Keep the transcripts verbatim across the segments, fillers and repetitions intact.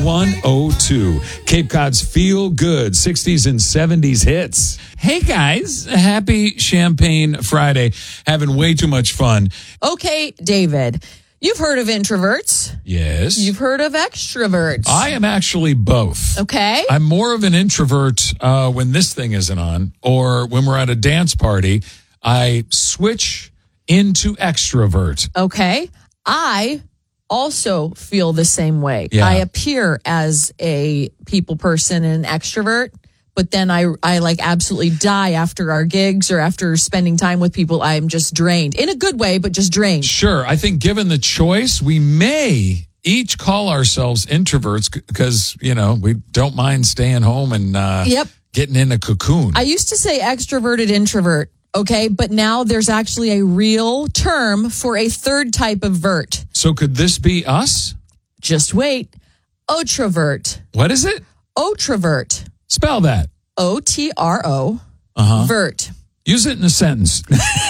one oh two. Cape Cod's Feel Good sixties and seventies hits. Hey guys, happy Champagne Friday. Having way too much fun. Okay, David, you've heard of introverts. Yes. You've heard of extroverts. I am actually both. Okay. I'm more of an introvert uh, when this thing isn't on, or when we're at a dance party. I switch into extrovert. Okay. I also feel the same way. Yeah. I appear as a people person and an extrovert, but then I, I like absolutely die after our gigs or after spending time with people. I'm just drained in a good way, but just drained. Sure. I think given the choice, we may each call ourselves introverts because, you know, we don't mind staying home and uh, Yep. getting in a cocoon. I used to say extroverted introvert. Okay, but now there's actually a real term for a third type of vert. So could this be us? Just wait. Otrovert. What is it? Otrovert. Spell that. O T R O. Uh-huh. Vert. Use it in a sentence.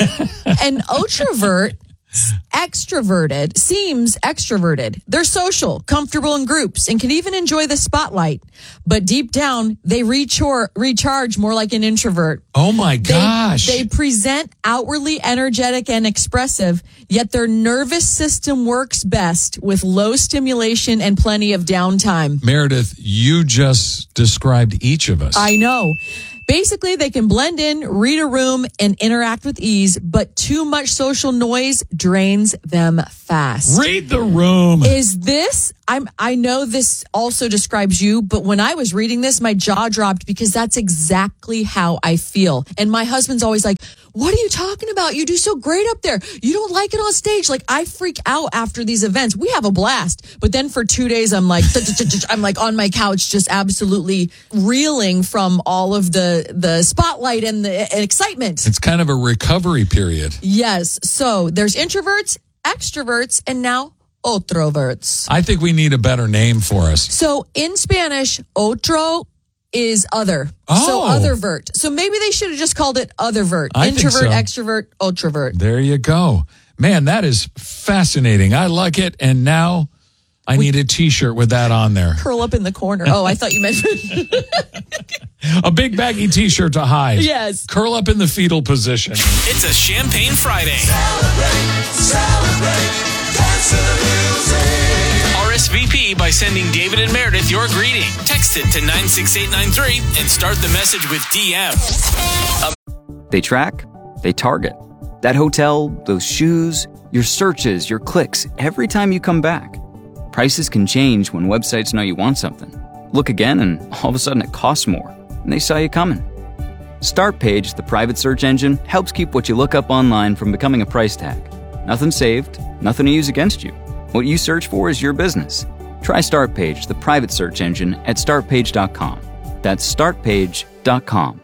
An otrovert, extroverted, seems extroverted. They're social, comfortable in groups, and can even enjoy the spotlight. But deep down, they rechar- recharge more like an introvert. Oh my They, gosh. they present outwardly energetic and expressive, yet their nervous system works best with low stimulation and plenty of downtime. Meredith, you just described each of us. I know. Basically, they can blend in, read a room, and interact with ease, but too much social noise drains them fast. Read the room. Is this, I'm, I know this also describes you, but when I was reading this, my jaw dropped because that's exactly how I feel. And my husband's always like, what are you talking about? You do so great up there. You don't like it on stage. Like, I freak out after these events. We have a blast. But then for two days, I'm like, I'm like on my couch, just absolutely reeling from all of the, the spotlight and the excitement. It's kind of a recovery period. Yes. So there's introverts, extroverts, and now otroverts. I think we need a better name for us. So in Spanish, otro is other. Oh. So othervert. So maybe they should have just called it othervert. I think Introvert, so. extrovert, otrovert. There you go. Man, that is fascinating. I like it. And now I need a T-shirt with that on there. Curl up in the corner. Oh, I thought you meant... A big baggy T-shirt to hide. Yes. Curl up in the fetal position. It's a Champagne Friday. Celebrate, celebrate, dance to the music. R S V P by sending David and Meredith your greeting. Text it to nine six eight nine three and start the message with D M. Um, They track, they target. That hotel, those shoes, your searches, your clicks, every time you come back. Prices can change when websites know you want something. Look again and all of a sudden it costs more, and they saw you coming. StartPage, the private search engine, helps keep what you look up online from becoming a price tag. Nothing saved, nothing to use against you. What you search for is your business. Try StartPage, the private search engine, at start page dot com. That's start page dot com.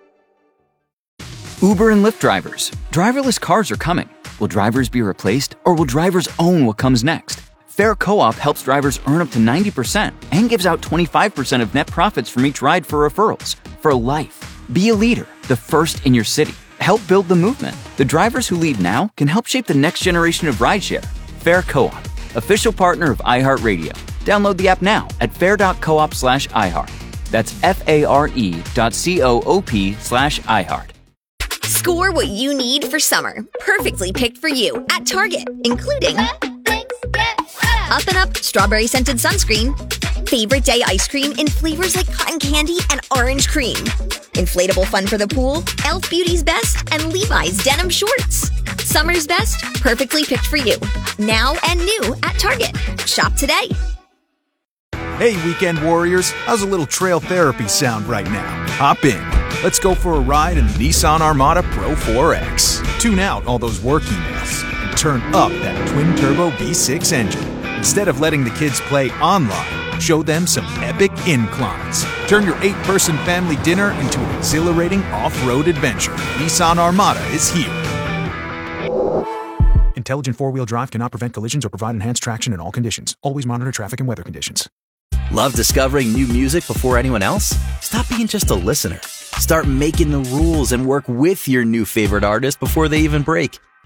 Uber and Lyft drivers. Driverless cars are coming. Will drivers be replaced, or will drivers own what comes next? Fair Co-op helps drivers earn up to ninety percent and gives out twenty-five percent of net profits from each ride for referrals. For life. Be a leader, the first in your city. Help build the movement. The drivers who lead now can help shape the next generation of rideshare. Fair Co-op, official partner of iHeartRadio. Download the app now at fair.coop slash iHeart. That's F-A-R-E dot C-O-O-P slash iHeart. Score what you need for summer. Perfectly picked for you at Target, including Up and Up strawberry scented sunscreen, favorite day ice cream in flavors like cotton candy and orange cream, inflatable fun for the pool, Elf Beauty's Best, and Levi's denim shorts. Summer's best, perfectly picked for you. Now and new at Target. Shop today. Hey, weekend warriors, how's a little trail therapy sound right now? Hop in. Let's go for a ride in the Nissan Armada Pro four X. Tune out all those work emails and turn up that twin-turbo V six engine. Instead of letting the kids play online, show them some epic inclines. Turn your eight-person family dinner into an exhilarating off-road adventure. Nissan Armada is here. Intelligent four-wheel drive cannot prevent collisions or provide enhanced traction in all conditions. Always monitor traffic and weather conditions. Love discovering new music before anyone else? Stop being just a listener. Start making the rules and work with your new favorite artist before they even break.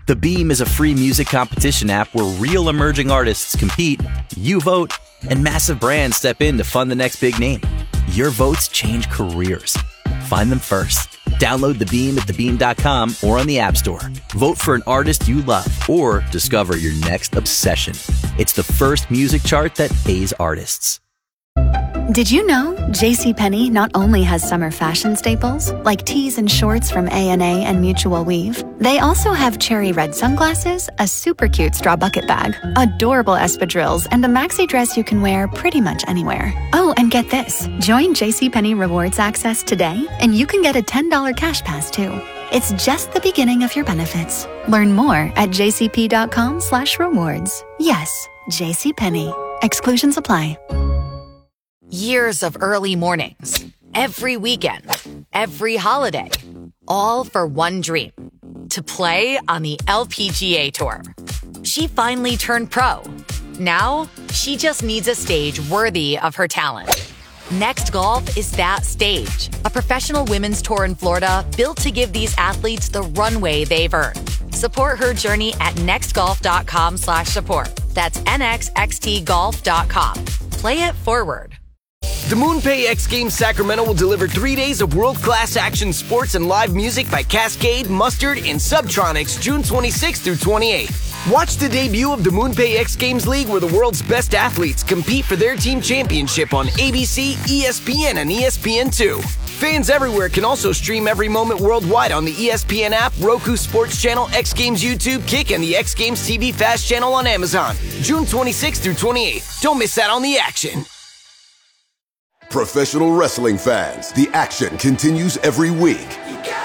The Beam is a free music competition app where real emerging artists compete, you vote, and massive brands step in to fund the next big name. Your votes change careers. Find them first. Download The Beam at the beam dot com or on the App Store. Vote for an artist you love or discover your next obsession. It's the first music chart that pays artists. Did you know JCPenney not only has summer fashion staples like tees and shorts from A and A and Mutual Weave, they also have cherry red sunglasses, a super cute straw bucket bag, adorable espadrilles, and a maxi dress you can wear pretty much anywhere. Oh, and get this. Join JCPenney Rewards Access today, and you can get a ten dollars cash pass too. It's just the beginning of your benefits. Learn more at jcp.com slash rewards. Yes, JCPenney. Exclusions apply. Years of early mornings, every weekend, every holiday, all for one dream, to play on the L P G A Tour. She finally turned pro. Now, she just needs a stage worthy of her talent. Next Golf is that stage, a professional women's tour in Florida built to give these athletes the runway they've earned. Support her journey at nextgolf.com slash support. That's nxxt golf dot com. Play it forward. The MoonPay X Games Sacramento will deliver three days of world-class action sports and live music by Cascade, Mustard, and Subtronics June twenty-sixth through twenty-eighth. Watch the debut of the MoonPay X Games League where the world's best athletes compete for their team championship on A B C, E S P N, and E S P N two. Fans everywhere can also stream every moment worldwide on the E S P N app, Roku Sports Channel, X Games YouTube, Kick, and the X Games T V Fast channel on Amazon. June twenty-sixth through twenty-eighth. Don't miss out on the action. Professional wrestling fans, the action continues every week.